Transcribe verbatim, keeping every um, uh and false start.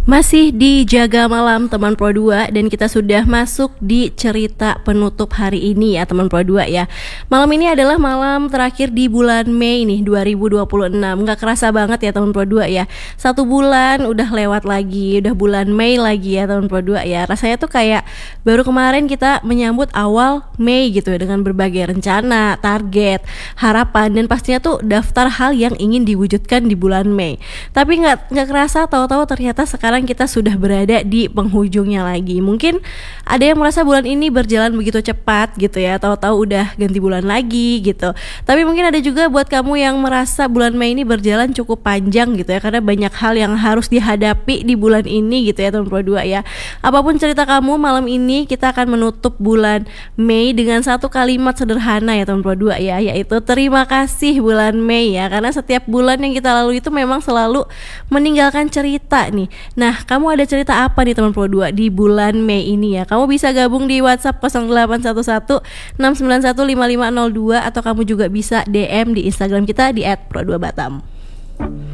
Masih di Jaga Malam teman Pro dua dan kita sudah masuk di cerita penutup hari ini ya teman Pro dua ya. Malam ini adalah malam terakhir di bulan Mei nih dua ribu dua puluh enam. Gak kerasa banget ya teman Pro dua ya. Satu bulan udah lewat lagi, udah bulan Mei lagi ya teman Pro dua ya. Rasanya tuh kayak baru kemarin kita menyambut awal Mei gitu ya, dengan berbagai rencana, target, harapan dan pastinya tuh daftar hal yang ingin diwujudkan di bulan Mei. Tapi nggak nggak kerasa tahu-tahu ternyata sekarang kita sudah berada di penghujungnya lagi. Mungkin ada yang merasa bulan ini berjalan begitu cepat gitu ya, tahu-tahu udah ganti bulan lagi gitu. Tapi mungkin ada juga buat kamu yang merasa bulan Mei ini berjalan cukup panjang gitu ya, karena banyak hal yang harus dihadapi di bulan ini gitu ya teman Pro dua ya. Apapun cerita kamu, malam ini kita akan menutup bulan Mei dengan satu kalimat sederhana ya teman Pro dua ya, yaitu terima kasih bulan Mei ya, karena setiap bulan yang kita lalui itu memang selalu meninggalkan cerita nih. Nah, kamu ada cerita apa nih teman Pro dua di bulan Mei ini ya? Kamu bisa gabung di WhatsApp nol delapan satu satu enam sembilan satu lima lima nol dua atau kamu juga bisa D M di Instagram kita di et pro dua batam.